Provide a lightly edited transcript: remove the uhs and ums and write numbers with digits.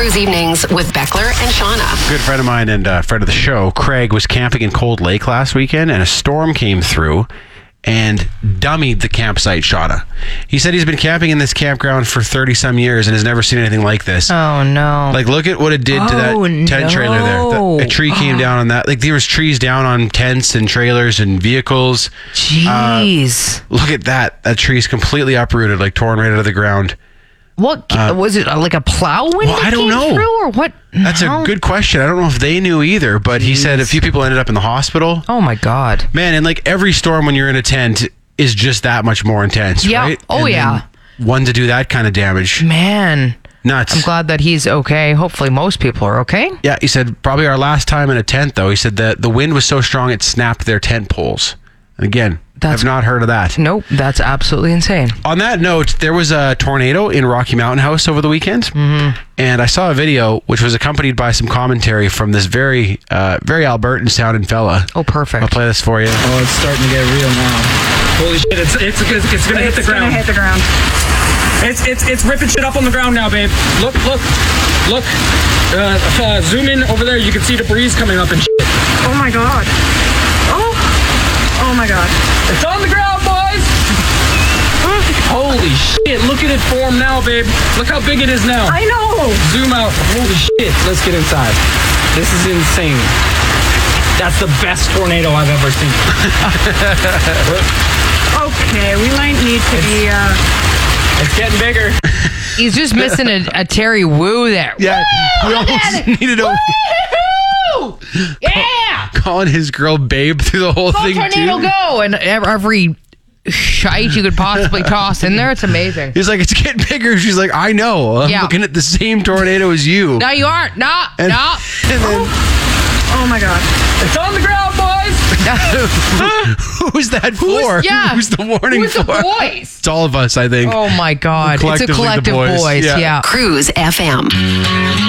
Cruise Evenings with Beckler and Shauna. Good friend of mine and friend of the show, Craig, was camping in Cold Lake last weekend, and a storm came through and dummied the campsite, Shauna. He said he's been camping in this campground for 30-some years and has never seen anything like this. Oh, no. Like, look at what it did to that tent trailer there. A tree came down on that. Like, there was trees down on tents and trailers and vehicles. Jeez. Look at that. That tree's completely uprooted, like torn right out of the ground. What was it, like a plow wind that I don't came know. through, or what? That's a good question. I don't know if they knew either, but he said a few people ended up in the hospital. Oh, my God. Man, and like every storm when you're in a tent is just that much more intense, Yeah. right? Oh, And yeah. then one to do that kind of damage. Man. Nuts. I'm glad that he's okay. Hopefully most people are okay. Yeah, he said probably our last time in a tent, though. He said that the wind was so strong it snapped their tent poles. And again, I've not heard of that. Nope, that's absolutely insane. On that note, there was a tornado in Rocky Mountain House over the weekend. Mm-hmm. And I saw a video which was accompanied by some commentary from this very Albertan sounding fella. Oh, perfect. I'll play this for you. Oh, it's starting to get real now. Holy shit, it's gonna hit the ground. It's gonna hit the ground. It's ripping shit up on the ground now, babe. Look. Zoom in over there. You can see the breeze coming up and shit. Oh my god. Oh my god. It's on the ground, boys. Holy shit, look at it form now, babe. Look how big it is now. I know. Zoom out. Holy shit. Let's get inside. This is insane. That's the best tornado I've ever seen. Okay, we might need to be It's getting bigger. He's just missing a Terry Woo there. Yeah, Woo! we Look at almost it. needed a... Woo! Yeah! Calling his girl babe through the whole Go thing, tornado too. go! And every shite you could possibly toss in there. It's amazing. He's like, it's getting bigger. She's like, I know. I'm Yeah. looking at the same tornado as you. No, you aren't. No. And then, oh my god. It's on the ground, boys. who's that for? yeah. Who's the warning Who's for? the boys? It's all of us, I think. Oh, my God. It's a Collectively the collective boys. voice. Yeah. Yeah. Cruise FM.